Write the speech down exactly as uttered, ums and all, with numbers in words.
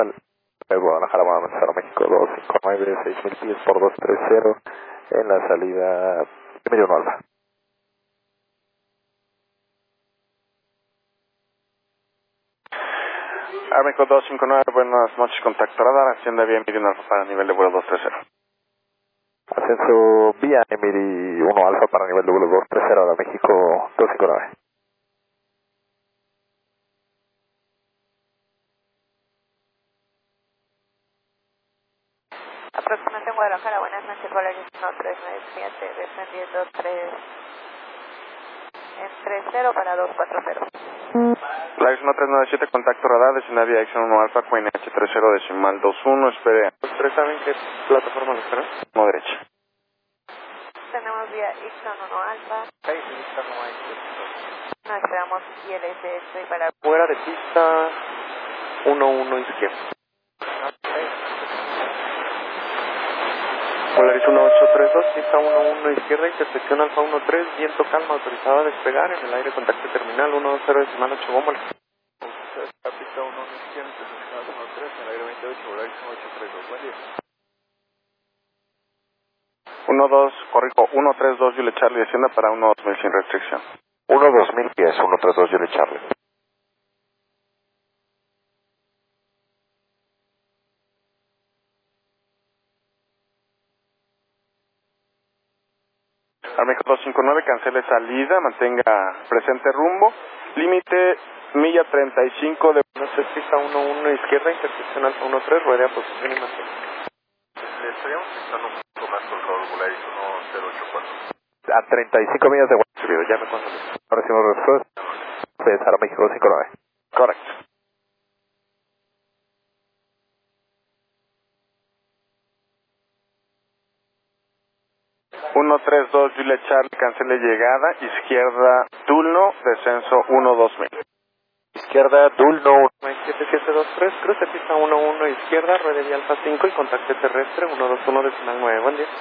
sal de Guadalajara, Guadalajara, México, dos cinco nueve, seis mil pies por dos tres cero en la salida medio uno alfa. Aeroméxico dos cinco nueve, buenas noches, contacto radar, asciende vía Emiri uno alfa para nivel de vuelo dos tres cero. Ascenso vía Emiri uno alfa para nivel de vuelo dos tres cero, Aeroméxico dos cinco nueve. Aproximación Guadalajara, buenas noches, Valerio uno tres nueve siete, descendiendo tres en tres cero para dos cuatro cero. Valerio uno tres nueve siete, contacto radar, desciende vía Ixon uno alfa, Queen H tres cero, decimal dos uno, espere. ¿Ustedes saben qué plataforma lo espera? No, derecha. Tenemos vía Ixon uno alfa. Ahí sí, está no hay. No esperamos I L S S para... Fuera de pista, uno uno izquierda. Polaris uno ocho tres dos, pista uno uno izquierda, intersección Alfa uno tres, viento calma, autorizado a despegar, en el aire contacto terminal uno dos cero decimal ocho bomba. Pista uno uno izquierda, intersección Alfa uno tres, en el aire veintiocho, Polaris uno ocho tres dos, buen día. uno dos, corrijo, uno tres dos, Juliet Charlie, descienda para uno dos mil sin restricción. uno dos mil pies, uno tres dos, Juliet Charlie. Aeroméxico dos cinco nueve, cancele salida, mantenga presente rumbo, límite milla treinta y cinco de... No sé, pista uno uno izquierda, intersección Alfa uno tres, rueda posición y mantenga. Le estaríamos necesitando un poco más, por favor, Volaris uno cero ocho cuatro. A treinta y cinco millas de Subido, ya me cuento. ahora sí nos respuesta. Es Aeroméxico dos cinco nueve. Correcto. uno tres dos, Juliet Charlie, cancele llegada, izquierda, Tulno, descenso uno dos mil. Izquierda, Dulno. siete siete dos tres, cruce pista uno uno izquierda, rueda de Alfa cinco y contacto terrestre uno dos uno decimal nueve, buen día.